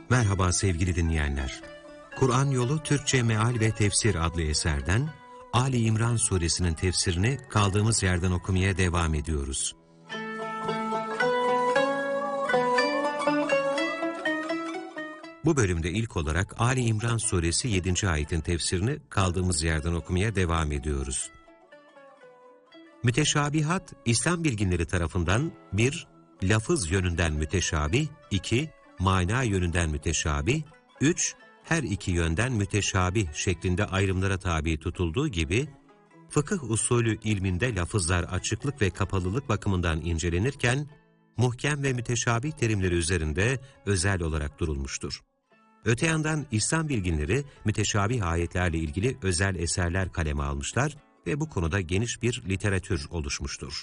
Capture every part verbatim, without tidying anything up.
Merhaba sevgili dinleyenler. Kur'an Yolu Türkçe Meal ve Tefsir adlı eserden Ali İmran suresinin tefsirini kaldığımız yerden okumaya devam ediyoruz. Bu bölümde ilk olarak Ali İmran suresi yedinci ayetin tefsirini kaldığımız yerden okumaya devam ediyoruz. Müteşabihat, İslam bilginleri tarafından bir lafız yönünden müteşabih, iki mana yönünden müteşabih, üç her iki yönden müteşabih şeklinde ayrımlara tabi tutulduğu gibi, fıkıh usulü ilminde lafızlar açıklık ve kapalılık bakımından incelenirken, muhkem ve müteşabih terimleri üzerinde özel olarak durulmuştur. Öte yandan İslam bilginleri müteşabih ayetlerle ilgili özel eserler kaleme almışlar ve bu konuda geniş bir literatür oluşmuştur.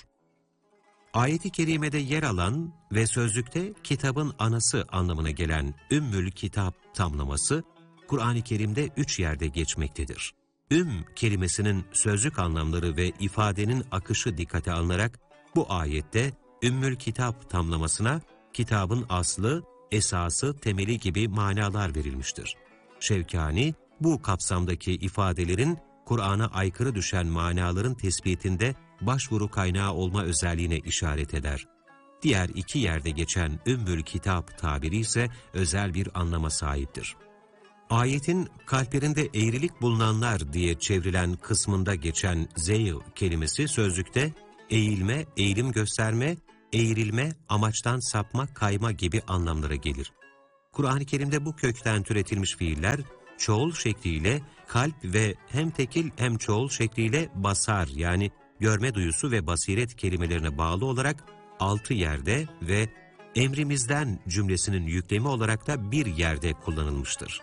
Ayet-i kerimede yer alan ve sözlükte kitabın anası anlamına gelen Ümmül Kitap tamlaması, Kur'an-ı Kerim'de üç yerde geçmektedir. Ümm kelimesinin sözlük anlamları ve ifadenin akışı dikkate alınarak bu ayette Ümmül Kitap tamlamasına kitabın aslı, esası, temeli gibi manalar verilmiştir. Şevkani, bu kapsamdaki ifadelerin Kur'an'a aykırı düşen manaların tespitinde başvuru kaynağı olma özelliğine işaret eder. Diğer iki yerde geçen Ümmül Kitap tabiri ise özel bir anlama sahiptir. Ayetin kalplerinde eğrilik bulunanlar diye çevrilen kısmında geçen zeyg kelimesi sözlükte eğilme, eğilim gösterme, eğrilme, amaçtan sapma, kayma gibi anlamlara gelir. Kur'an-ı Kerim'de bu kökten türetilmiş fiiller çoğul şekliyle kalp ve hem tekil hem çoğul şekliyle basar yani görme duyusu ve basiret kelimelerine bağlı olarak altı yerde ve emrimizden cümlesinin yüklemi olarak da bir yerde kullanılmıştır.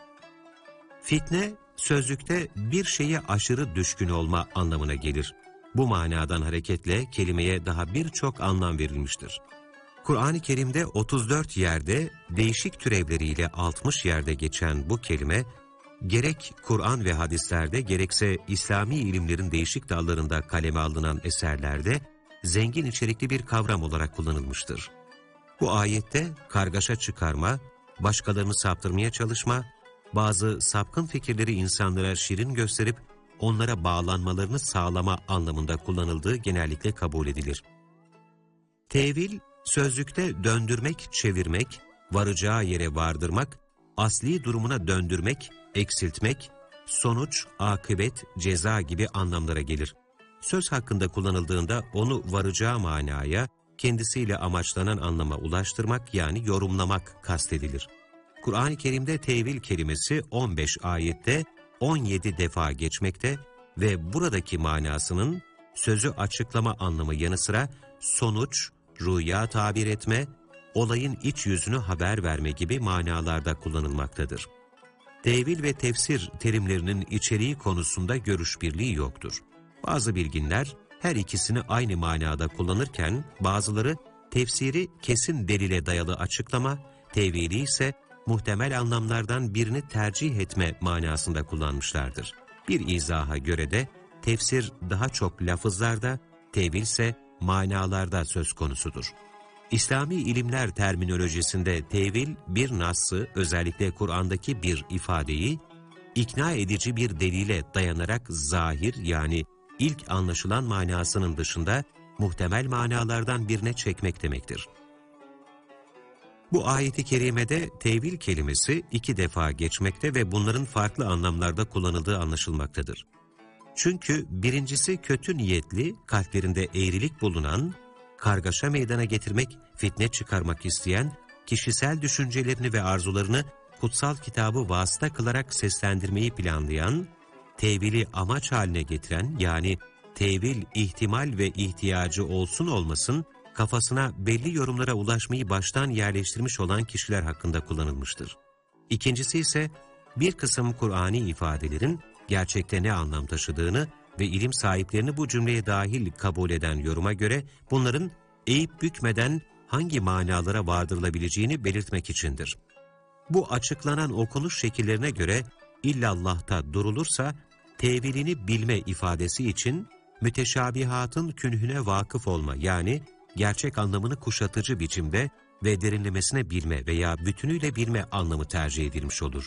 Fitne, sözlükte bir şeye aşırı düşkün olma anlamına gelir. Bu manadan hareketle kelimeye daha birçok anlam verilmiştir. Kur'an-ı Kerim'de otuz dört yerde değişik türevleriyle altmış yerde geçen bu kelime, gerek Kur'an ve hadislerde gerekse İslami ilimlerin değişik dallarında kaleme alınan eserlerde zengin içerikli bir kavram olarak kullanılmıştır. Bu ayette kargaşa çıkarma, başkalarını saptırmaya çalışma, bazı sapkın fikirleri insanlara şirin gösterip onlara bağlanmalarını sağlama anlamında kullanıldığı genellikle kabul edilir. Tevil, sözlükte döndürmek, çevirmek, varacağı yere vardırmak, asli durumuna döndürmek, eksiltmek, sonuç, akıbet, ceza gibi anlamlara gelir. Söz hakkında kullanıldığında onu varacağı manaya, kendisiyle amaçlanan anlama ulaştırmak yani yorumlamak kastedilir. Kur'an-ı Kerim'de tevil kelimesi on beş ayette on yedi defa geçmekte ve buradaki manasının sözü açıklama anlamı yanı sıra sonuç, rüya tabir etme, olayın iç yüzünü haber verme gibi manalarda kullanılmaktadır. Tevil ve tefsir terimlerinin içeriği konusunda görüş birliği yoktur. Bazı bilginler her ikisini aynı manada kullanırken bazıları tefsiri kesin delile dayalı açıklama, tevili ise muhtemel anlamlardan birini tercih etme manasında kullanmışlardır. Bir izaha göre de tefsir daha çok lafızlarda, tevil ise manalarda söz konusudur. İslami ilimler terminolojisinde tevil, bir nassı, özellikle Kur'an'daki bir ifadeyi, ikna edici bir delile dayanarak zahir yani ilk anlaşılan manasının dışında muhtemel manalardan birine çekmek demektir. Bu ayet-i kerimede tevil kelimesi iki defa geçmekte ve bunların farklı anlamlarda kullanıldığı anlaşılmaktadır. Çünkü birincisi kötü niyetli, kalplerinde eğrilik bulunan, kargaşa meydana getirmek, fitne çıkarmak isteyen, kişisel düşüncelerini ve arzularını kutsal kitabı vasıta kılarak seslendirmeyi planlayan, tevili amaç haline getiren yani tevil ihtimal ve ihtiyacı olsun olmasın, kafasına belli yorumlara ulaşmayı baştan yerleştirmiş olan kişiler hakkında kullanılmıştır. İkincisi ise bir kısım Kur'ani ifadelerin gerçekte ne anlam taşıdığını ve ilim sahiplerini bu cümleye dahil kabul eden yoruma göre bunların eğip bükmeden hangi manalara vardırılabileceğini belirtmek içindir. Bu açıklanan okunuş şekillerine göre illallah'ta durulursa tevilini bilme ifadesi için müteşabihatın künhüne vakıf olma yani gerçek anlamını kuşatıcı biçimde ve derinlemesine bilme veya bütünüyle bilme anlamı tercih edilmiş olur.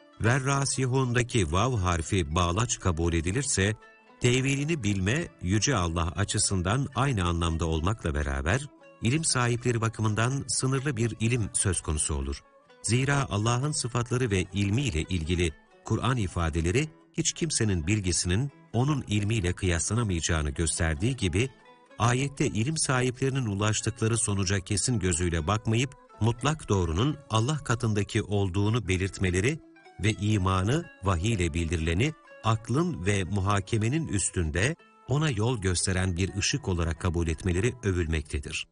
Verrasihundaki vav harfi bağlaç kabul edilirse, tevilini bilme, Yüce Allah açısından aynı anlamda olmakla beraber, ilim sahipleri bakımından sınırlı bir ilim söz konusu olur. Zira Allah'ın sıfatları ve ilmiyle ilgili Kur'an ifadeleri, hiç kimsenin bilgisinin onun ilmiyle kıyaslanamayacağını gösterdiği gibi, ayette ilim sahiplerinin ulaştıkları sonuca kesin gözüyle bakmayıp, mutlak doğrunun Allah katındaki olduğunu belirtmeleri ve imanı, vahiy ile bildirileni, aklın ve muhakemenin üstünde ona yol gösteren bir ışık olarak kabul etmeleri övülmektedir.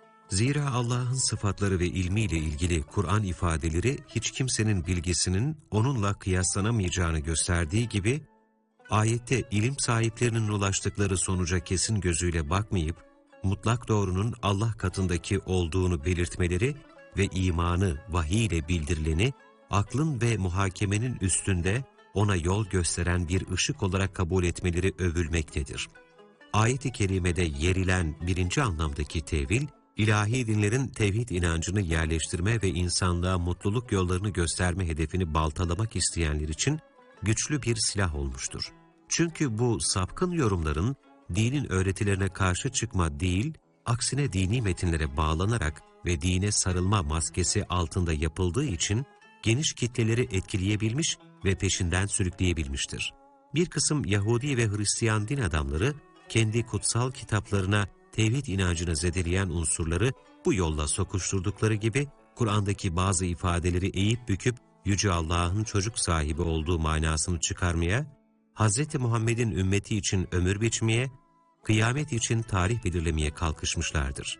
Zira Allah'ın sıfatları ve ilmiyle ilgili Kur'an ifadeleri hiç kimsenin bilgisinin onunla kıyaslanamayacağını gösterdiği gibi, ayette ilim sahiplerinin ulaştıkları sonuca kesin gözüyle bakmayıp, mutlak doğrunun Allah katındaki olduğunu belirtmeleri ve imanı, vahiy ile bildirileni, aklın ve muhakemenin üstünde ona yol gösteren bir ışık olarak kabul etmeleri övülmektedir. Ayet-i kerimede yerilen birinci anlamdaki tevil, ilahi dinlerin tevhid inancını yerleştirme ve insanlığa mutluluk yollarını gösterme hedefini baltalamak isteyenler için güçlü bir silah olmuştur. Çünkü bu sapkın yorumların dinin öğretilerine karşı çıkma değil, aksine dini metinlere bağlanarak ve dine sarılma maskesi altında yapıldığı için geniş kitleleri etkileyebilmiş ve peşinden sürükleyebilmiştir. Bir kısım Yahudi ve Hristiyan din adamları kendi kutsal kitaplarına tevhid inancını zedeleyen unsurları bu yolla sokuşturdukları gibi Kur'an'daki bazı ifadeleri eğip büküp Yüce Allah'ın çocuk sahibi olduğu manasını çıkarmaya, Hz. Muhammed'in ümmeti için ömür biçmeye, kıyamet için tarih belirlemeye kalkışmışlardır.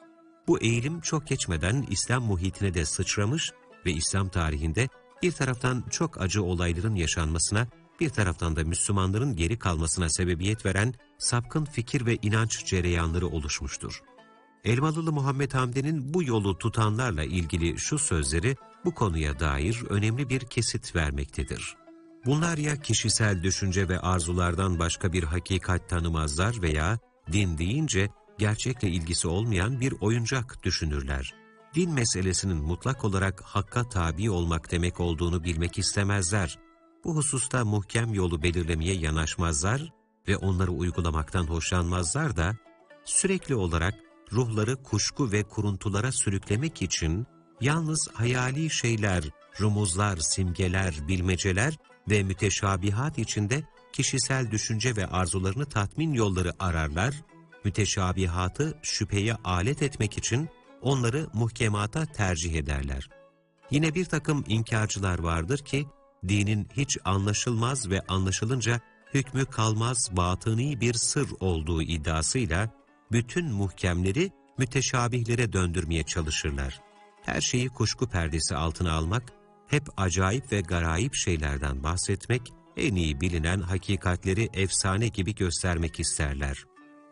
Bu eğilim çok geçmeden İslam muhitine de sıçramış ve İslam tarihinde bir taraftan çok acı olayların yaşanmasına, bir taraftan da Müslümanların geri kalmasına sebebiyet veren sapkın fikir ve inanç cereyanları oluşmuştur. Elmalılı Muhammed Hamdi'nin bu yolu tutanlarla ilgili şu sözleri bu konuya dair önemli bir kesit vermektedir. Bunlar ya kişisel düşünce ve arzulardan başka bir hakikat tanımazlar veya din deyince gerçekle ilgisi olmayan bir oyuncak düşünürler. Din meselesinin mutlak olarak hakka tabi olmak demek olduğunu bilmek istemezler. Bu hususta muhkem yolu belirlemeye yanaşmazlar ve onları uygulamaktan hoşlanmazlar da sürekli olarak ruhları kuşku ve kuruntulara sürüklemek için yalnız hayali şeyler, rumuzlar, simgeler, bilmeceler ve müteşabihat içinde kişisel düşünce ve arzularını tatmin yolları ararlar, müteşabihatı şüpheye alet etmek için onları muhkemata tercih ederler. Yine bir takım inkarcılar vardır ki, dinin hiç anlaşılmaz ve anlaşılınca hükmü kalmaz batıni bir sır olduğu iddiasıyla bütün muhkemleri müteşabihlere döndürmeye çalışırlar. Her şeyi kuşku perdesi altına almak, hep acayip ve garayip şeylerden bahsetmek, en iyi bilinen hakikatleri efsane gibi göstermek isterler.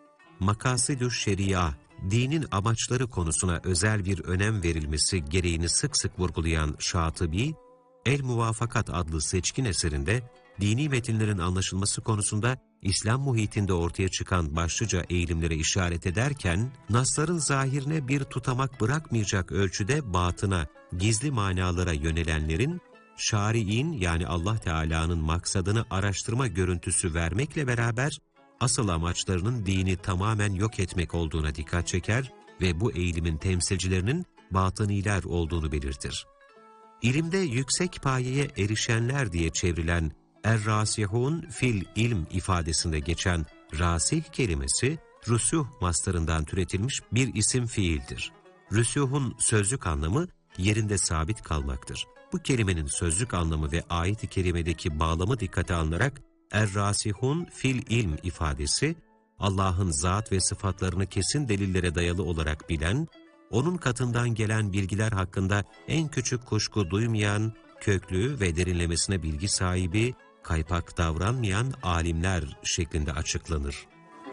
Makasidü şeria, dinin amaçları konusuna özel bir önem verilmesi gereğini sık sık vurgulayan Şatıbi, El-Muvafakat adlı seçkin eserinde dini metinlerin anlaşılması konusunda İslam muhitinde ortaya çıkan başlıca eğilimlere işaret ederken, nasların zahirine bir tutamak bırakmayacak ölçüde batına, gizli manalara yönelenlerin, şari'in yani Allah Teala'nın maksadını araştırma görüntüsü vermekle beraber, asıl amaçlarının dini tamamen yok etmek olduğuna dikkat çeker ve bu eğilimin temsilcilerinin batıniler olduğunu belirtir. İlimde yüksek payeye erişenler diye çevrilen Er-Rasihun fil ilm ifadesinde geçen rasih kelimesi, rüsuh mastarından türetilmiş bir isim fiildir. Rüsuhun sözlük anlamı yerinde sabit kalmaktır. Bu kelimenin sözlük anlamı ve ayet-i kerimedeki bağlamı dikkate alınarak Er-Rasihun fil ilm ifadesi, Allah'ın zat ve sıfatlarını kesin delillere dayalı olarak bilen, onun katından gelen bilgiler hakkında en küçük kuşku duymayan, köklü ve derinlemesine bilgi sahibi, kaypak davranmayan alimler şeklinde açıklanır.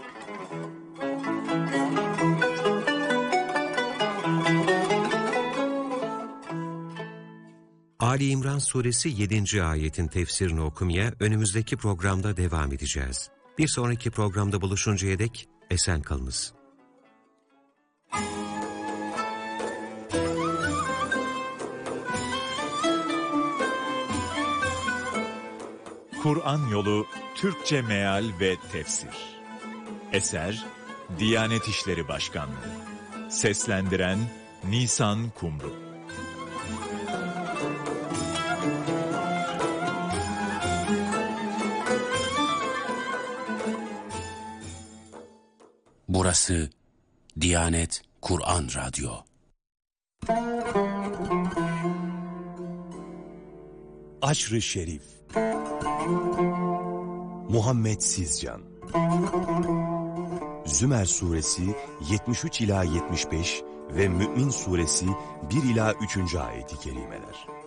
Ali İmran Suresi yedinci ayetin tefsirini okumaya önümüzdeki programda devam edeceğiz. Bir sonraki programda buluşuncaya dek esen kalınız. Kur'an Yolu Türkçe Meal ve Tefsir. Eser Diyanet İşleri Başkanlığı. Seslendiren Nisan Kumru. Burası Diyanet Kur'an Radyo. Aşr-ı Şerif. Muhammed Sizcan. Zümer Suresi yetmiş üç ila yetmiş beş ve Mü'min Suresi bir ila üçüncü ayeti kerimeler.